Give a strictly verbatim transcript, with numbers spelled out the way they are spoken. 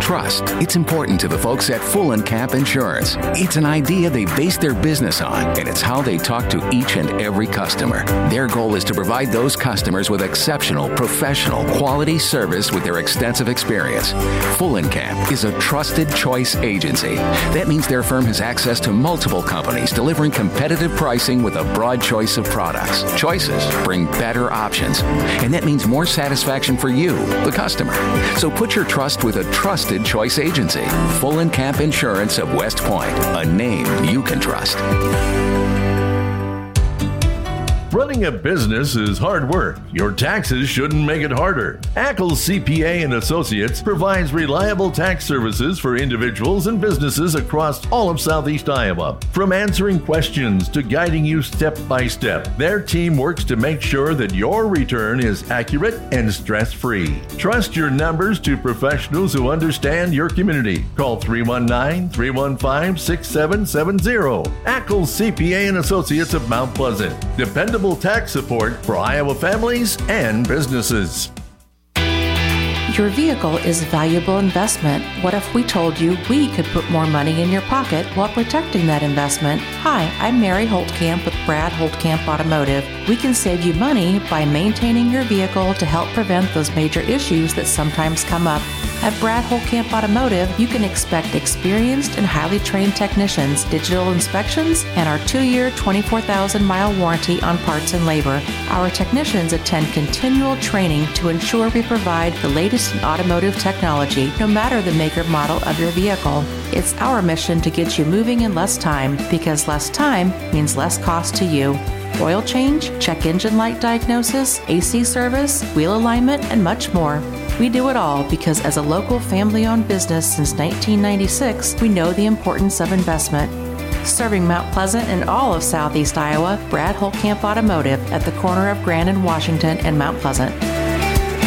Trust. It's important to the folks at Full and Camp Insurance. It's an idea they base their business on, and it's how they talk to each and every customer. Their goal is to provide those customers with exceptional, professional, quality service with their extensive experience. Full and Camp is a trusted choice agency. That means their firm has access to multiple companies delivering competitive pricing with a broad choice of products. Choices bring better options, and that means more satisfaction for you, the customer. So put your trust with a trusted choice agency. Full and Camp Insurance of West Point, a name you can trust. Running a business is hard work. Your taxes shouldn't make it harder. Ackles C P A and Associates provides reliable tax services for individuals and businesses across all of Southeast Iowa. From answering questions to guiding you step by step, their team works to make sure that your return is accurate and stress-free. Trust your numbers to professionals who understand your community. Call three one nine, three one five, six seven seven zero. Ackles C P A and Associates of Mount Pleasant. Dependable tax support for Iowa families and businesses. Your vehicle is a valuable investment. What if we told you we could put more money in your pocket while protecting that investment? Hi, I'm Mary Holtkamp with Brad Holtkamp Automotive. We can save you money by maintaining your vehicle to help prevent those major issues that sometimes come up. At Brad Holtkamp Automotive, you can expect experienced and highly trained technicians, digital inspections, and our two-year, twenty-four thousand mile warranty on parts and labor. Our technicians attend continual training to ensure we provide the latest in automotive technology, no matter the make or model of your vehicle. It's our mission to get you moving in less time, because less time means less cost to you. Oil change, check engine light diagnosis, A C service, wheel alignment, and much more. We do it all because as a local family-owned business since nineteen ninety-six, we know the importance of investment. Serving Mount Pleasant and all of Southeast Iowa, Brad Holtkamp Automotive at the corner of Grand and Washington and Mount Pleasant.